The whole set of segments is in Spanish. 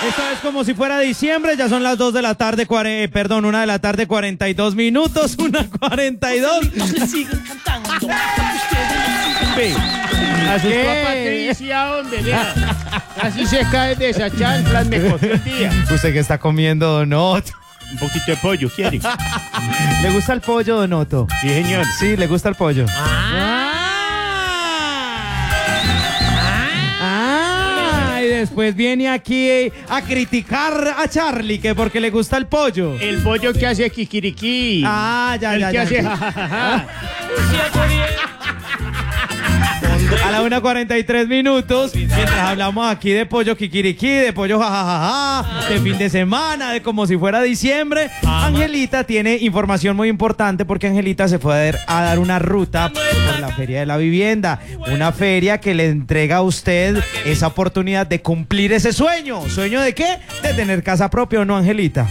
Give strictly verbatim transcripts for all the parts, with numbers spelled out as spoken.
Esta es como si fuera diciembre, ya son las dos de la tarde, cuare, perdón, una de la tarde, cuarenta y dos minutos, una cuarenta y dos. Siguen cantando. A sus papás Patricia, ¿dónde? Lea. Así se cae de esa chanclas, me cogió el día. ¿Usted qué está comiendo, Donoto? Un poquito de pollo, ¿quiere? ¿Le gusta el pollo, Donoto? Sí, señor. Sí, le gusta el pollo. Ah. Ah, y después viene aquí eh, a criticar a Charlie que porque le gusta el pollo. El pollo que hace kikiriki. Ah, ya, el ya, que ya. hace jajaja. A la una cuarenta y tres minutos, mientras hablamos aquí de pollo kikiriki, de pollo jajajaja, de fin de semana, de como si fuera diciembre, Angelita tiene información muy importante porque Angelita se fue a dar, a dar una ruta por la Feria de la Vivienda, una feria que le entrega a usted esa oportunidad de cumplir ese sueño. ¿Sueño de qué? De tener casa propia, ¿o no, Angelita?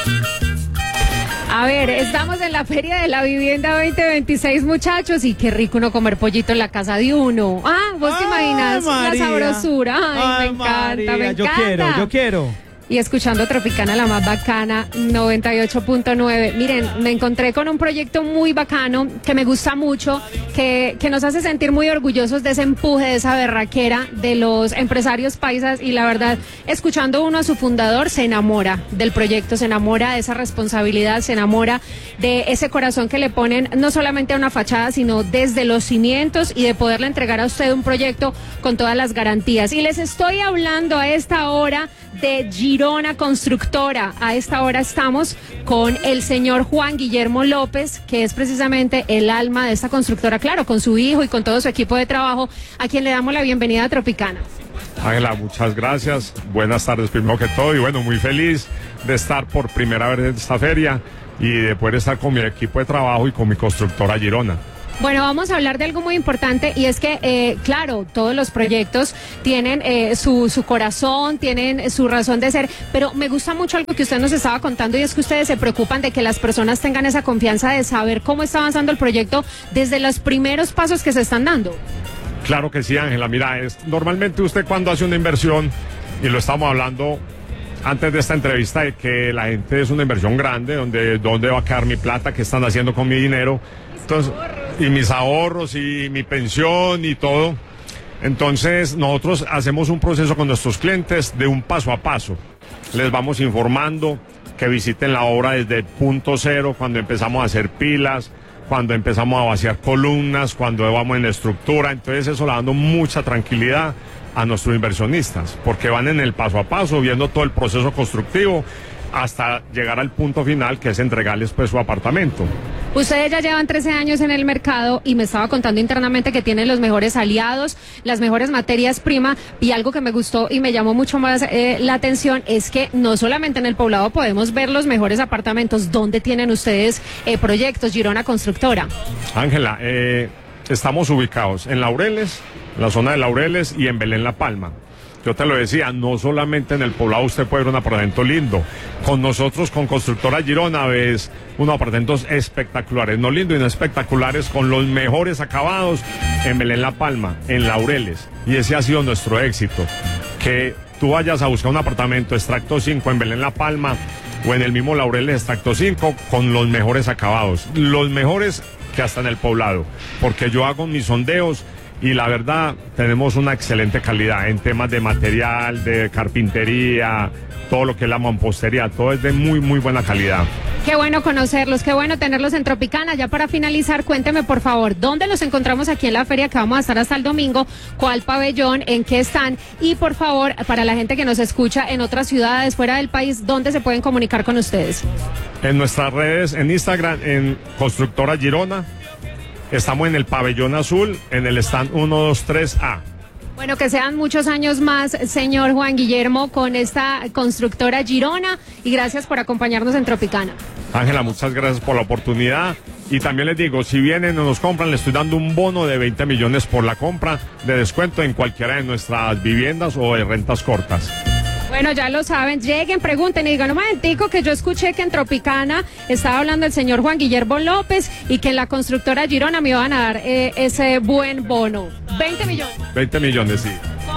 A ver, estamos en la Feria de la Vivienda veinte veintiséis, muchachos, y qué rico uno comer pollito en la casa de uno. Ah, ¿vos te imaginas la sabrosura? Ay, Ay, me encanta, María, me yo encanta. quiero, yo quiero. Y escuchando Tropicana, la más bacana, noventa y ocho punto nueve. Miren, me encontré con un proyecto muy bacano, que me gusta mucho, que, que nos hace sentir muy orgullosos de ese empuje, de esa berraquera de los empresarios paisas. Y la verdad, escuchando uno a su fundador, se enamora del proyecto, se enamora de esa responsabilidad, se enamora de ese corazón que le ponen no solamente a una fachada, sino desde los cimientos, y de poderle entregar a usted un proyecto con todas las garantías. Y les estoy hablando a esta hora de Girona Constructora. A esta hora estamos con el señor Juan Guillermo López, que es precisamente el alma de esta constructora, claro, con su hijo y con todo su equipo de trabajo, a quien le damos la bienvenida a Tropicana. Ángela, muchas gracias. Buenas tardes primero que todo, y bueno, muy feliz de estar por primera vez en esta feria y de poder estar con mi equipo de trabajo y con mi constructora Girona. Bueno, vamos a hablar de algo muy importante, y es que, eh, claro, todos los proyectos tienen eh, su, su corazón, tienen su razón de ser, pero me gusta mucho algo que usted nos estaba contando, y es que ustedes se preocupan de que las personas tengan esa confianza de saber cómo está avanzando el proyecto desde los primeros pasos que se están dando. Claro que sí, Ángela. Mira, es, normalmente usted cuando hace una inversión, y lo estamos hablando antes de esta entrevista, de que la gente es una inversión grande, donde dónde va a quedar mi plata, qué están haciendo con mi dinero. Entonces, y mis ahorros y mi pensión y todo. Entonces nosotros hacemos un proceso con nuestros clientes de un paso a paso. Les vamos informando que visiten la obra desde el punto cero, cuando empezamos a hacer pilas, cuando empezamos a vaciar columnas, cuando vamos en la estructura. Entonces eso le dando mucha tranquilidad a nuestros inversionistas, porque van en el paso a paso, viendo todo el proceso constructivo, hasta llegar al punto final, que es entregarles pues su apartamento. Ustedes ya llevan trece años en el mercado, y me estaba contando internamente que tienen los mejores aliados, las mejores materias prima, y algo que me gustó y me llamó mucho más eh, la atención es que no solamente en el Poblado podemos ver los mejores apartamentos. ¿Dónde tienen ustedes eh, proyectos, Girona Constructora? Ángela, eh, estamos ubicados en Laureles, en la zona de Laureles, y en Belén La Palma. Yo te lo decía, no solamente en el Poblado usted puede ver un apartamento lindo. Con nosotros, con Constructora Girona, ves unos apartamentos espectaculares, no lindos, sino espectaculares, con los mejores acabados en Belén La Palma, en Laureles. Y ese ha sido nuestro éxito. Que tú vayas a buscar un apartamento extracto cinco en Belén La Palma, o en el mismo Laureles extracto cinco, con los mejores acabados. Los mejores que hasta en el Poblado. Porque yo hago mis sondeos, y la verdad, tenemos una excelente calidad en temas de material, de carpintería, todo lo que es la mampostería, todo es de muy, muy buena calidad. Qué bueno conocerlos, qué bueno tenerlos en Tropicana. Ya para finalizar, cuénteme por favor, ¿dónde los encontramos aquí en la feria que vamos a estar hasta el domingo? ¿Cuál pabellón? ¿En qué están? Y por favor, para la gente que nos escucha en otras ciudades, fuera del país, ¿dónde se pueden comunicar con ustedes? En nuestras redes, en Instagram, en Constructora Girona. Estamos en el pabellón azul, en el stand uno dos tres A. Bueno, que sean muchos años más, señor Juan Guillermo, con esta constructora Girona, y gracias por acompañarnos en Tropicana. Ángela, muchas gracias por la oportunidad. Y también les digo, si vienen o nos compran, les estoy dando un bono de veinte millones por la compra de descuento en cualquiera de nuestras viviendas o de rentas cortas. Bueno, ya lo saben, lleguen, pregunten y digan, un momentico, que yo escuché que en Tropicana estaba hablando el señor Juan Guillermo López, y que en la constructora Girona me iban a dar eh, ese buen bono. veinte millones. veinte millones, sí.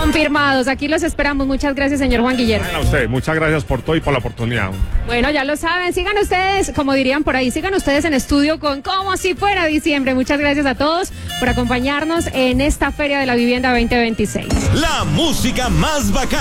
Confirmados, aquí los esperamos. Muchas gracias, señor Juan Guillermo. A usted, muchas gracias por todo y por la oportunidad. Bueno, ya lo saben, sigan ustedes, como dirían por ahí, sigan ustedes en estudio con Como si fuera diciembre. Muchas gracias a todos por acompañarnos en esta Feria de la Vivienda veinte veintiséis. La música más bacana.